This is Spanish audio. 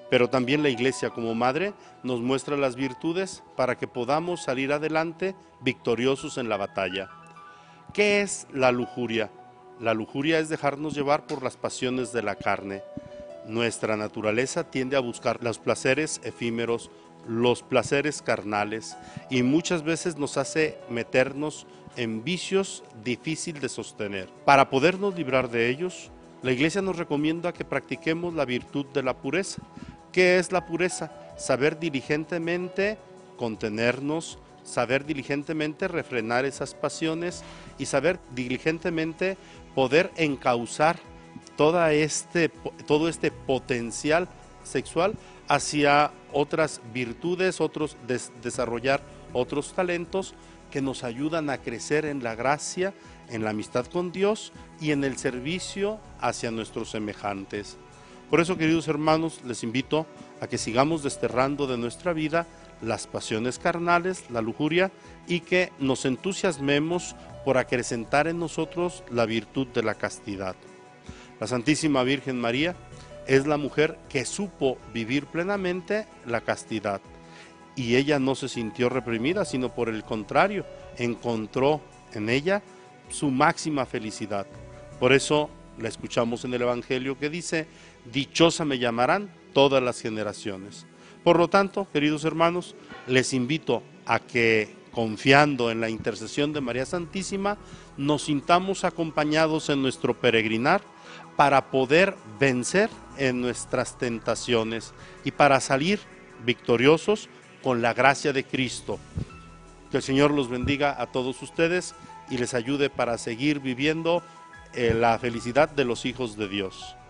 Pero también la Iglesia como madre nos muestra las virtudes para que podamos salir adelante victoriosos en la batalla. ¿Qué es la lujuria? La lujuria es dejarnos llevar por las pasiones de la carne. Nuestra naturaleza tiende a buscar los placeres efímeros, los placeres carnales, y muchas veces nos hace meternos en vicios difíciles de sostener. Para podernos librar de ellos, la Iglesia nos recomienda que practiquemos la virtud de la pureza. ¿Qué es la pureza? Saber diligentemente contenernos, saber diligentemente refrenar esas pasiones y saber diligentemente poder encauzar todo este potencial sexual hacia otras virtudes, desarrollar otros talentos que nos ayudan a crecer en la gracia, en la amistad con Dios y en el servicio hacia nuestros semejantes. Por eso, queridos hermanos, les invito a que sigamos desterrando de nuestra vida las pasiones carnales, la lujuria, y que nos entusiasmemos por acrecentar en nosotros la virtud de la castidad. La Santísima Virgen María es la mujer que supo vivir plenamente la castidad, y ella no se sintió reprimida, sino por el contrario, encontró en ella su máxima felicidad. Por eso la escuchamos en el Evangelio que dice: dichosa me llamarán todas las generaciones. Por lo tanto, queridos hermanos, les invito a que, confiando en la intercesión de María Santísima, nos sintamos acompañados en nuestro peregrinar para poder vencer en nuestras tentaciones y para salir victoriosos con la gracia de Cristo. Que el Señor los bendiga a todos ustedes y les ayude para seguir viviendo la felicidad de los hijos de Dios.